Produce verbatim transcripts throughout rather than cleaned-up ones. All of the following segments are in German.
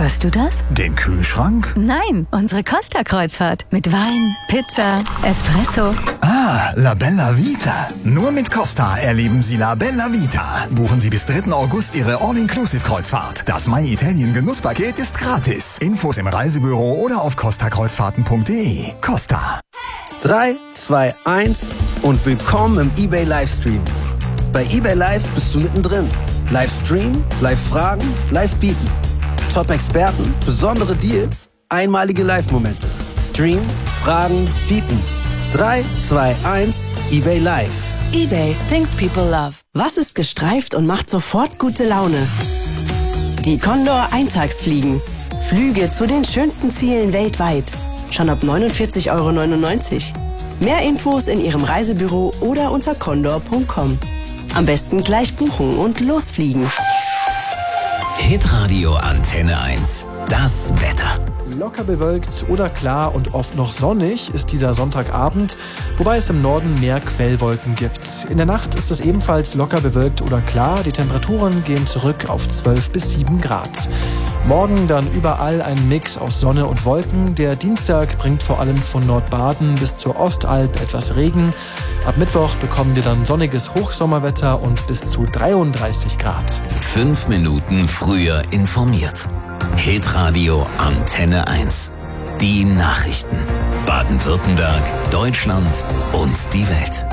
Hörst du das? Den Kühlschrank? Nein, unsere Costa-Kreuzfahrt. Mit Wein, Pizza, Espresso. Ah, La Bella Vita. Nur mit Costa erleben Sie La Bella Vita. Buchen Sie bis dritten August Ihre All-Inclusive-Kreuzfahrt. Das My Italien Genusspaket ist gratis. Infos im Reisebüro oder auf costa kreuzfahrten punkt de. Costa. drei, zwei, eins und willkommen im eBay Livestream. Bei eBay Live bist du mittendrin. Livestream, Live-Fragen, Live-Bieten. Top-Experten, besondere Deals, einmalige Live-Momente. Stream, Fragen, Bieten. drei, zwei, eins, eBay Live. eBay, things people love. Was ist gestreift und macht sofort gute Laune? Die Condor Eintagsfliegen. Flüge zu den schönsten Zielen weltweit. Schon ab neunundvierzig Euro neunundneunzig. Mehr Infos in Ihrem Reisebüro oder unter condor punkt com. Am besten gleich buchen und losfliegen. Hitradio Antenne eins. Das Wetter. Locker bewölkt oder klar und oft noch sonnig ist dieser Sonntagabend, wobei es im Norden mehr Quellwolken gibt. In der Nacht ist es ebenfalls locker bewölkt oder klar. Die Temperaturen gehen zurück auf zwölf bis sieben Grad. Morgen dann überall ein Mix aus Sonne und Wolken. Der Dienstag bringt vor allem von Nordbaden bis zur Ostalb etwas Regen. Ab Mittwoch bekommen wir dann sonniges Hochsommerwetter und bis zu dreiunddreißig Grad. Fünf Minuten früher informiert. Hitradio Antenne eins. Die Nachrichten. Baden-Württemberg, Deutschland und die Welt.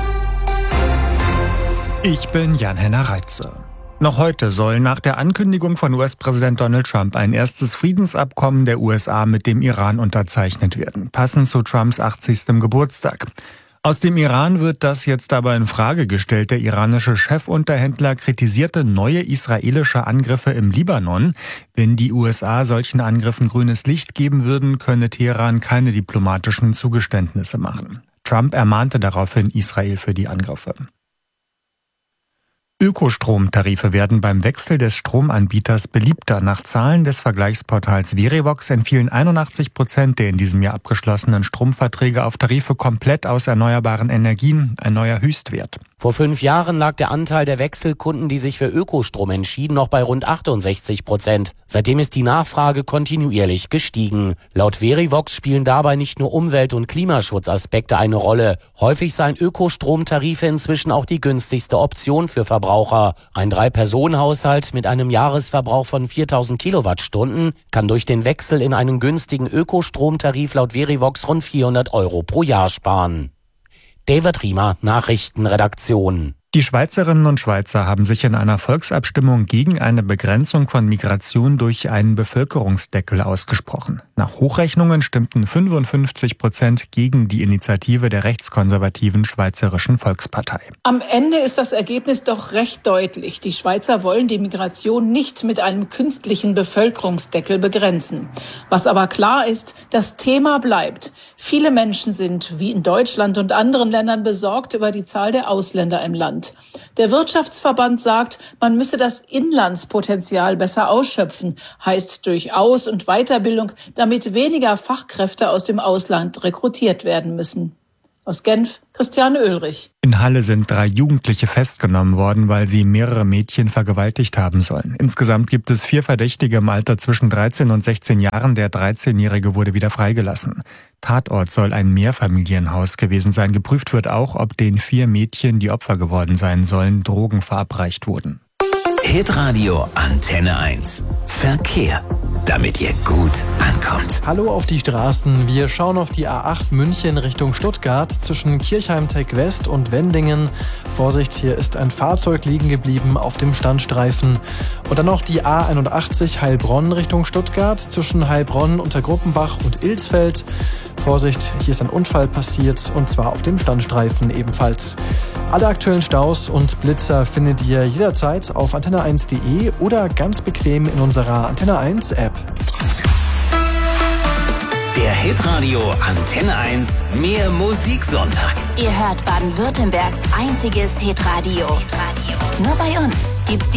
Ich bin Jan-Henner Reitze. Noch heute soll nach der Ankündigung von U S-Präsident Donald Trump ein erstes Friedensabkommen der U S A mit dem Iran unterzeichnet werden, passend zu Trumps achtzigstem Geburtstag. Aus dem Iran wird das jetzt aber in Frage gestellt. Der iranische Chefunterhändler kritisierte neue israelische Angriffe im Libanon. Wenn die U S A solchen Angriffen grünes Licht geben würden, könne Teheran keine diplomatischen Zugeständnisse machen. Trump ermahnte daraufhin Israel für die Angriffe. Ökostromtarife werden beim Wechsel des Stromanbieters beliebter. Nach Zahlen des Vergleichsportals Verivox entfielen einundachtzig Prozent der in diesem Jahr abgeschlossenen Stromverträge auf Tarife komplett aus erneuerbaren Energien, ein neuer Höchstwert. Vor fünf Jahren lag der Anteil der Wechselkunden, die sich für Ökostrom entschieden, noch bei rund achtundsechzig Prozent. Seitdem ist die Nachfrage kontinuierlich gestiegen. Laut Verivox spielen dabei nicht nur Umwelt- und Klimaschutzaspekte eine Rolle. Häufig seien Ökostromtarife inzwischen auch die günstigste Option für Verbraucher. Ein Drei-Personen-Haushalt mit einem Jahresverbrauch von viertausend Kilowattstunden kann durch den Wechsel in einen günstigen Ökostromtarif laut Verivox rund vierhundert Euro pro Jahr sparen. David Riemer, Nachrichtenredaktion. Die Schweizerinnen und Schweizer haben sich in einer Volksabstimmung gegen eine Begrenzung von Migration durch einen Bevölkerungsdeckel ausgesprochen. Nach Hochrechnungen stimmten fünfundfünfzig Prozent gegen die Initiative der rechtskonservativen Schweizerischen Volkspartei. Am Ende ist das Ergebnis doch recht deutlich. Die Schweizer wollen die Migration nicht mit einem künstlichen Bevölkerungsdeckel begrenzen. Was aber klar ist, das Thema bleibt. Viele Menschen sind, wie in Deutschland und anderen Ländern, besorgt über die Zahl der Ausländer im Land. Der Wirtschaftsverband sagt, man müsse das Inlandspotenzial besser ausschöpfen, heißt durch Aus- und Weiterbildung, damit weniger Fachkräfte aus dem Ausland rekrutiert werden müssen. Aus Genf, Christiane Oehlrich. In Halle sind drei Jugendliche festgenommen worden, weil sie mehrere Mädchen vergewaltigt haben sollen. Insgesamt gibt es vier Verdächtige im Alter zwischen dreizehn und sechzehn Jahren. Der dreizehnjährige wurde wieder freigelassen. Tatort soll ein Mehrfamilienhaus gewesen sein. Geprüft wird auch, ob den vier Mädchen, die Opfer geworden sein sollen, Drogen verabreicht wurden. Hitradio Antenne eins. Verkehr, damit ihr gut ankommt. Hallo auf die Straßen. Wir schauen auf die A acht München Richtung Stuttgart zwischen Kirchheim-Tech West und Wendingen. Vorsicht, hier ist ein Fahrzeug liegen geblieben auf dem Standstreifen. Und dann noch die A einundachtzig Heilbronn Richtung Stuttgart zwischen Heilbronn, Untergruppenbach und Ilsfeld. Vorsicht, hier ist ein Unfall passiert und zwar auf dem Standstreifen ebenfalls. Alle aktuellen Staus und Blitzer findet ihr jederzeit auf antenne eins punkt de oder ganz bequem in unserer Antenne eins App. Der Hitradio Antenne eins Mehr Musiksonntag. Ihr hört Baden-Württembergs einziges Hitradio. Nur bei uns gibt's die